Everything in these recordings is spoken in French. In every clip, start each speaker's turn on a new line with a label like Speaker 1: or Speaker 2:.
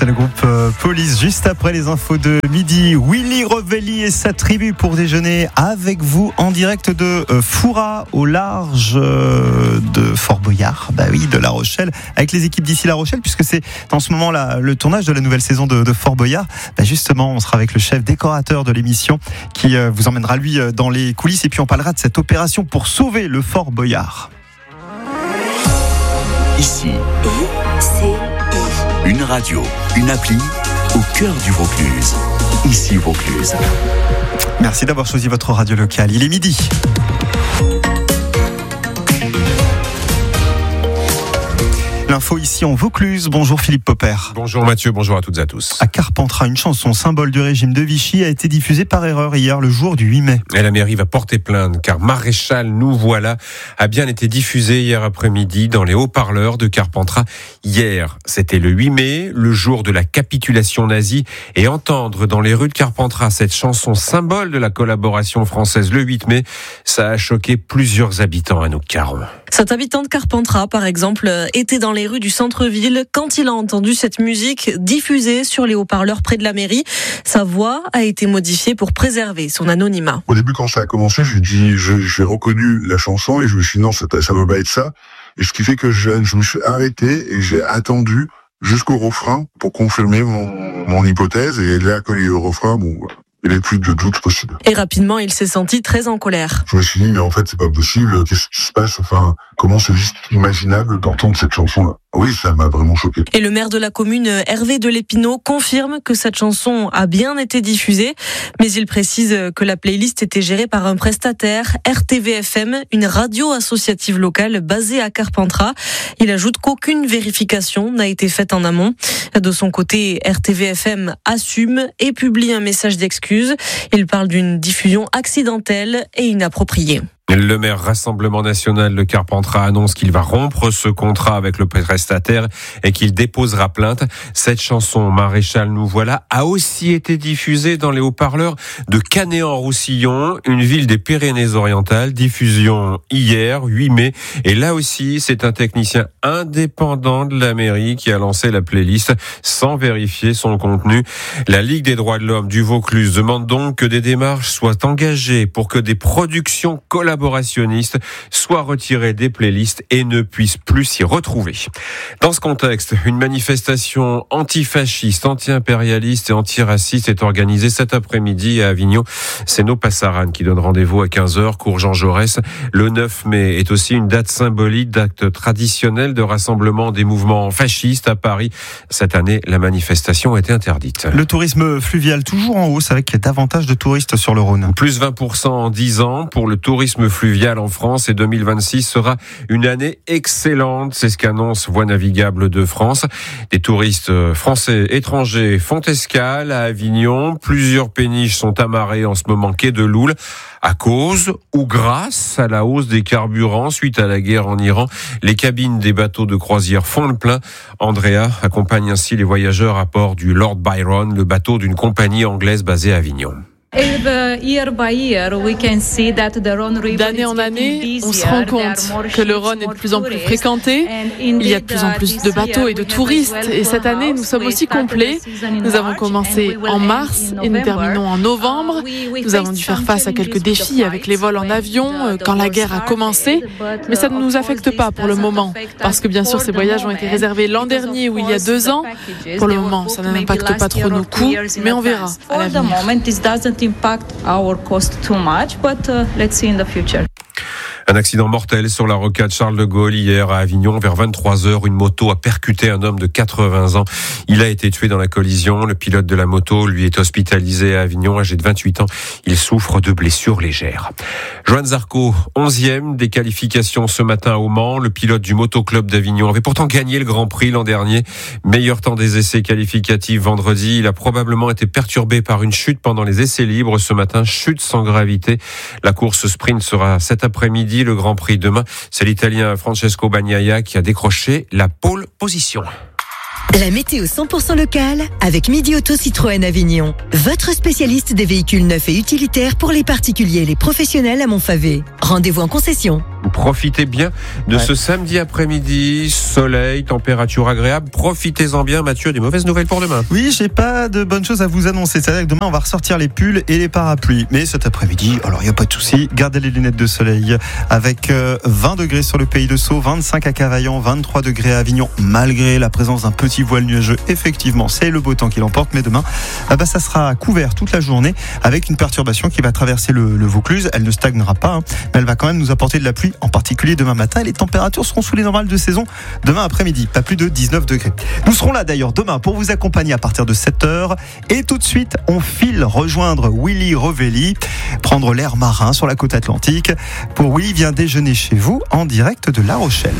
Speaker 1: C'est le groupe Police, juste après les infos de midi. Willy Revelli et sa tribu pour déjeuner avec vous en direct de Foura, au large de Fort Boyard. Bah oui, de La Rochelle, avec les équipes d'ici La Rochelle, puisque c'est en ce moment là le tournage de la nouvelle saison de Fort Boyard. Bah justement, on sera avec le chef décorateur de l'émission qui vous emmènera lui dans les coulisses, et puis on parlera de cette opération pour sauver le Fort Boyard.
Speaker 2: Ici, une radio, une appli au cœur du Vaucluse. Ici Vaucluse.
Speaker 1: Merci d'avoir choisi votre radio locale. Il est midi. L'info ici en Vaucluse. Bonjour Philippe Popper.
Speaker 3: Bonjour Mathieu, bonjour à toutes et à tous.
Speaker 1: À Carpentras, une chanson symbole du régime de Vichy a été diffusée par erreur hier, le jour du 8 mai.
Speaker 3: Et la mairie va porter plainte car Maréchal, nous voilà a bien été diffusée hier après-midi dans les haut-parleurs de Carpentras. Hier, c'était le 8 mai, le jour de la capitulation nazie, et entendre dans les rues de Carpentras cette chanson symbole de la collaboration française le 8 mai, ça a choqué plusieurs habitants à Anouk-Caron.
Speaker 4: Cet habitant de Carpentras, par exemple, était dans les rues du centre-ville quand il a entendu cette musique diffusée sur les haut-parleurs près de la mairie. Sa voix a été modifiée pour préserver son anonymat.
Speaker 5: Au début, quand ça a commencé, j'ai reconnu la chanson et je me suis dit non, ça ne peut pas être ça. Et ce qui fait que je me suis arrêté et j'ai attendu jusqu'au refrain pour confirmer mon hypothèse. Et là, quand il y a eu le refrain, il n'y avait plus de doute possible.
Speaker 4: Et rapidement, il s'est senti très en colère.
Speaker 5: Je me suis dit, mais en fait, c'est pas possible. Qu'est-ce qui se passe? Enfin, comment c'est juste imaginable d'entendre cette chanson-là? Oui, ça m'a vraiment choqué.
Speaker 4: Et le maire de la commune, Hervé Delépinot, confirme que cette chanson a bien été diffusée, mais il précise que la playlist était gérée par un prestataire, RTV-FM, une radio associative locale basée à Carpentras. Il ajoute qu'aucune vérification n'a été faite en amont. De son côté, RTV-FM assume et publie un message d'excuse. Il parle d'une diffusion accidentelle et inappropriée.
Speaker 3: Le maire Rassemblement National de Carpentras annonce qu'il va rompre ce contrat avec le prestataire et qu'il déposera plainte. Cette chanson, Maréchal, nous voilà, a aussi été diffusée dans les haut-parleurs de Canet-en-Roussillon, une ville des Pyrénées-Orientales. Diffusion hier, 8 mai. Et là aussi, c'est un technicien indépendant de la mairie qui a lancé la playlist sans vérifier son contenu. La Ligue des droits de l'homme du Vaucluse demande donc que des démarches soient engagées pour que des productions collaborationnistes soient retirés des playlists et ne puissent plus s'y retrouver. Dans ce contexte, une manifestation antifasciste, anti-impérialiste et antiraciste est organisée cet après-midi à Avignon. C'est nos Passaranes qui donnent rendez-vous à 15h, cours Jean Jaurès. Le 9 mai est aussi une date symbolique d'acte traditionnel de rassemblement des mouvements fascistes à Paris. Cette année, la manifestation a été interdite.
Speaker 1: Le tourisme fluvial toujours en hausse avec davantage de touristes sur le Rhône.
Speaker 3: Plus 20% en 10 ans pour le tourisme fluvial en France, et 2026 sera une année excellente. C'est ce qu'annonce Voies navigables de France. Des touristes français étrangers font escale à Avignon. Plusieurs péniches sont amarrées en ce moment quai de Loul à cause ou grâce à la hausse des carburants suite à la guerre en Iran. Les cabines des bateaux de croisière font le plein. Andrea accompagne ainsi les voyageurs à bord du Lord Byron, le bateau d'une compagnie anglaise basée à Avignon.
Speaker 6: D'année en année, on se rend compte que le Rhône est de plus en plus fréquenté, il y a de plus en plus de bateaux et de touristes, et cette année nous sommes aussi complets. Nous avons commencé en mars et nous terminons en novembre. Nous avons dû faire face à quelques défis avec les vols en avion quand la guerre a commencé, mais ça ne nous affecte pas pour le moment, parce que bien sûr ces voyages ont été réservés l'an dernier ou il y a 2 ans. Pour le moment, ça n'impacte pas trop nos coûts, mais on verra à l'avenir.
Speaker 7: Impact our cost too much, but let's see in the future.
Speaker 3: Un accident mortel sur la rocade Charles de Gaulle hier à Avignon. Vers 23h, une moto a percuté un homme de 80 ans. Il a été tué dans la collision. Le pilote de la moto, lui, est hospitalisé à Avignon, âgé de 28 ans. Il souffre de blessures légères. Johan Zarco, 11e des qualifications ce matin au Mans. Le pilote du motoclub d'Avignon avait pourtant gagné le Grand Prix l'an dernier. Meilleur temps des essais qualificatifs vendredi. Il a probablement été perturbé par une chute pendant les essais libres ce matin. Chute sans gravité. La course sprint sera cet après-midi. Le Grand Prix demain, c'est l'Italien Francesco Bagnaia qui a décroché la pole position.
Speaker 8: La météo 100% locale avec Midi Auto Citroën Avignon. Votre spécialiste des véhicules neufs et utilitaires pour les particuliers et les professionnels à Montfavet. Rendez-vous en concession.
Speaker 3: Profitez bien de ce samedi après-midi, soleil, température agréable. Profitez-en bien, Mathieu, des mauvaises nouvelles pour demain.
Speaker 1: Oui, j'ai pas de bonnes choses à vous annoncer. C'est-à-dire que demain, on va ressortir les pulls et les parapluies. Mais cet après-midi, alors il n'y a pas de souci, gardez les lunettes de soleil avec 20 degrés sur le Pays de Sceaux, 25 à Cavaillon, 23 degrés à Avignon, malgré la présence d'un petit voile nuageux. Effectivement, c'est le beau temps qui l'emporte. Mais demain, ça sera couvert toute la journée avec une perturbation qui va traverser le Vaucluse. Elle ne stagnera pas, mais elle va quand même nous apporter de la pluie, en particulier demain matin. Les températures seront sous les normales de saison demain après-midi, pas plus de 19 degrés. Nous serons là d'ailleurs demain pour vous accompagner à partir de 7h. Et tout de suite, on file rejoindre Willy Rovelli, prendre l'air marin sur la côte atlantique. Pour Willy vient déjeuner chez vous en direct de La Rochelle.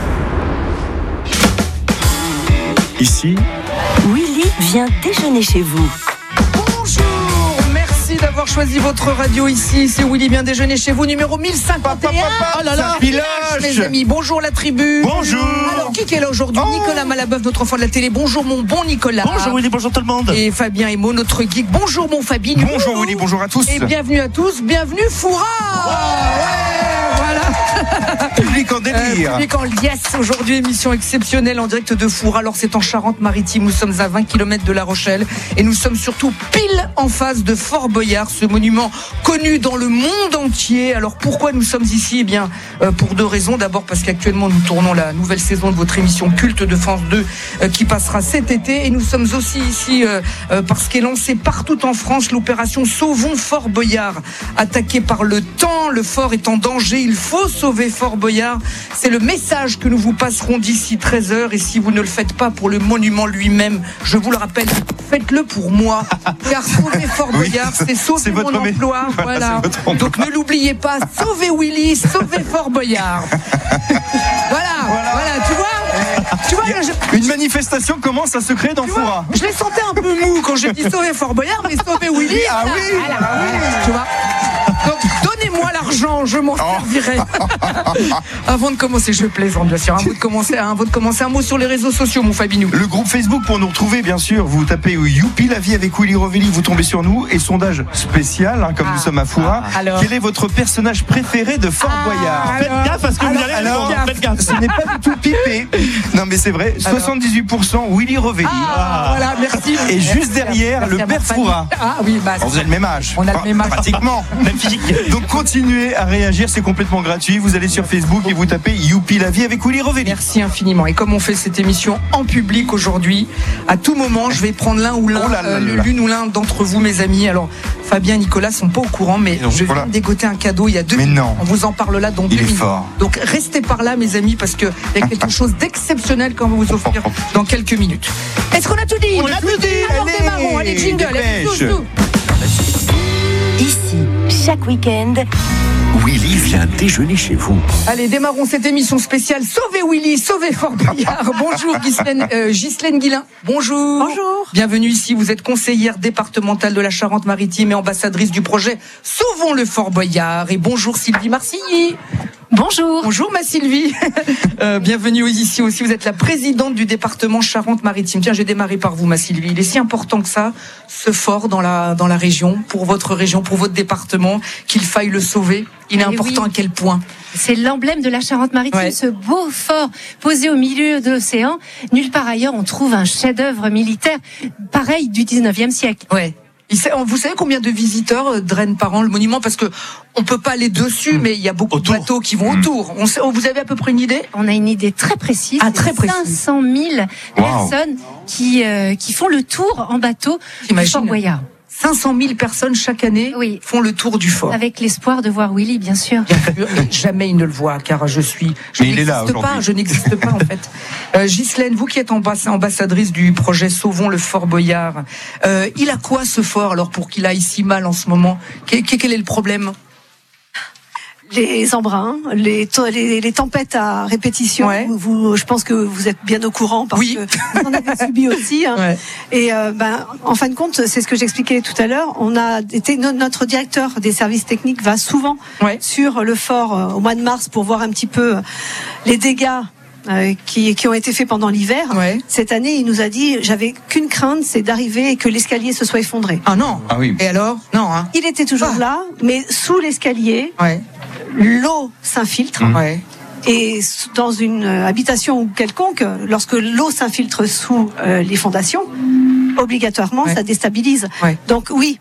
Speaker 2: Ici,
Speaker 8: Willy vient déjeuner chez vous.
Speaker 9: Bonjour, merci d'avoir choisi votre radio ici. C'est Willy vient déjeuner chez vous, numéro 1051.
Speaker 1: Oh là là,
Speaker 9: mes amis, bonjour la tribu.
Speaker 1: Bonjour.
Speaker 9: Alors, qui est là aujourd'hui? Nicolas Malabeuf, notre enfant de la télé. Bonjour mon bon Nicolas.
Speaker 1: Bonjour Willy, bonjour tout le monde.
Speaker 9: Et Fabien Emo, notre geek. Bonjour mon Fabien.
Speaker 1: Bonjour Willy, bonjour à tous.
Speaker 9: Et bienvenue à tous, bienvenue Foura. Voilà.
Speaker 1: Public en délire.
Speaker 9: Public en liesse. Aujourd'hui, émission exceptionnelle en direct de Foura. Alors, c'est en Charente-Maritime. Nous sommes à 20 km de La Rochelle. Et nous sommes surtout pile en face de Fort Boyard, ce monument connu dans le monde entier. Alors, pourquoi nous sommes ici? Eh bien, pour deux raisons. D'abord, parce qu'actuellement, nous tournons la nouvelle saison de votre émission culte de France 2 qui passera cet été. Et nous sommes aussi ici parce qu'est lancée partout en France l'opération Sauvons Fort Boyard. Attaqué par le temps, le fort est en danger. Il faut sauver Fort Boyard. C'est le message que nous vous passerons d'ici 13h. Et si vous ne le faites pas pour le monument lui-même, je vous le rappelle, faites-le pour moi. Car sauver Fort Boyard, c'est sauver mon emploi. Voilà. Donc ne l'oubliez pas, sauvez Willy, sauvez Fort Boyard. Voilà, tu vois
Speaker 1: une manifestation commence à se créer dans Foura.
Speaker 9: Je les sentais un peu mou quand j'ai dit sauver Fort Boyard, mais sauver Willy.
Speaker 1: Ah oui.
Speaker 9: Tu vois. Donc donnez-moi l'argent, je m'en servirai. Avant de commencer, je plaisante bien sûr. Avant de commencer, un mot sur les réseaux sociaux, mon Fabinou.
Speaker 10: Le groupe Facebook pour nous retrouver, bien sûr. Vous tapez Youpi la vie avec Willy Rovelli, vous tombez sur nous. Et sondage spécial, comme nous sommes à Foura. Quel est votre personnage préféré de Fort Boyard?
Speaker 1: Faites gaffe à ce que vous allez répondre. Faites gaffe.
Speaker 10: Ce n'est pas du tout pipé. Non mais c'est vrai, 78% Willy Rovelli.
Speaker 9: Voilà, merci.
Speaker 10: Et juste derrière, le père Foura.
Speaker 9: Ah oui,
Speaker 10: vous avez le même âge.
Speaker 9: On a le même âge.
Speaker 10: Pratiquement. Même physique. Donc continuez à réagir, c'est complètement gratuit. Vous allez sur Facebook et vous tapez Youpi la vie avec Willy Rovelli.
Speaker 9: Merci infiniment. Et comme on fait cette émission en public aujourd'hui, à tout moment, je vais prendre l'une ou l'un d'entre vous, mes amis. Alors, Fabien et Nicolas sont pas au courant, mais je viens de dégoter un cadeau il y a 2 minutes. On vous en parle là dans 2 minutes.
Speaker 10: Fort.
Speaker 9: Donc restez par là, mes amis, parce qu'il y a quelque chose d'exceptionnel qu'on va vous offrir dans quelques minutes. Est-ce qu'on a tout dit?
Speaker 1: On a tout dit.
Speaker 9: Alors démarrons, allez, jingle, allez, tout.
Speaker 8: Ici, chaque week-end,
Speaker 2: Willy vient déjeuner chez vous.
Speaker 9: Allez, démarrons cette émission spéciale. Sauvez Willy, sauvez Fort Boyard. Bonjour Ghislaine Guillain. Bonjour.
Speaker 11: Bonjour.
Speaker 9: Bienvenue ici. Vous êtes conseillère départementale de la Charente-Maritime et ambassadrice du projet Sauvons le Fort Boyard. Et bonjour Sylvie Marcilly.
Speaker 11: Bonjour.
Speaker 9: Bonjour ma Sylvie. Bienvenue ici aussi. Vous êtes la présidente du département Charente-Maritime. Tiens, j'ai démarré par vous ma Sylvie. Il est si important que ça, ce fort dans la région, pour votre département, qu'il faille le sauver. Il est important à quel point?
Speaker 11: C'est l'emblème de la Charente-Maritime, ce beau fort posé au milieu de l'océan. Nulle part ailleurs on trouve un chef-d'œuvre militaire pareil du 19e siècle.
Speaker 9: Ouais. Vous savez combien de visiteurs drainent par an le monument? Parce que on peut pas aller dessus, mais il y a beaucoup de bateaux qui vont autour. Vous avez à peu près une idée?
Speaker 11: On a une idée très précise.
Speaker 9: Très précise.
Speaker 11: 500 000 personnes qui font le tour en bateau du Fort Boyard.
Speaker 9: 500 000 personnes chaque année font le tour du fort.
Speaker 11: Avec l'espoir de voir Willy, bien sûr.
Speaker 9: Jamais il ne le voit, car je n'existe pas en fait. Ghislaine, vous qui êtes ambassadrice du projet Sauvons le Fort Boyard, il a quoi ce fort alors pour qu'il aille si mal en ce moment? Quel est le problème?
Speaker 12: Les embruns, les tempêtes à répétition. Ouais. Je pense que vous êtes bien au courant parce que vous en avez subi aussi. Hein. Ouais. Et en fin de compte, c'est ce que j'expliquais tout à l'heure. Notre directeur des services techniques va souvent sur le fort au mois de mars pour voir un petit peu les dégâts qui ont été faits pendant l'hiver. Ouais. Cette année, il nous a dit, j'avais qu'une crainte, c'est d'arriver et que l'escalier se soit effondré.
Speaker 9: Ah non. Ah oui. Et alors? Non. Hein.
Speaker 12: Il était toujours là, mais sous l'escalier. Ouais. l'eau s'infiltre. Et dans une habitation quelconque, lorsque l'eau s'infiltre sous les fondations, obligatoirement, ça déstabilise. Donc oui,